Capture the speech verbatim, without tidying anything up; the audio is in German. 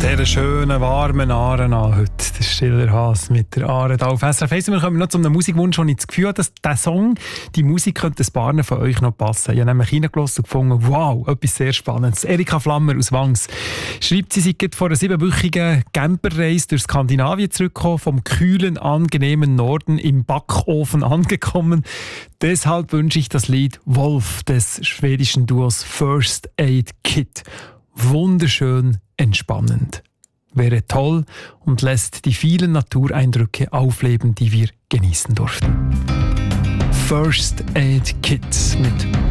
Dieser schönen, warmen Aare an heute. Der Stiller Haas mit der Aare da auf S R F eins. Wir kommen noch zu einem Musikwunsch, wo ich das Gefühl habe, dass dieser Song, die Musik könnte ein paar von euch noch passen. Ich habe nämlich reingelassen und gefunden, wow, etwas sehr Spannendes. Erika Flammer aus Wangs schreibt, sie sei vor einer siebenwöchigen Camperreise durch Skandinavien zurückgekommen, vom kühlen, angenehmen Norden im Backofen angekommen. Deshalb wünsche ich das Lied Wolf des schwedischen Duos First Aid Kit. Wunderschön entspannend. Wäre toll und lässt die vielen Natureindrücke aufleben, die wir genießen durften. First Aid Kit mit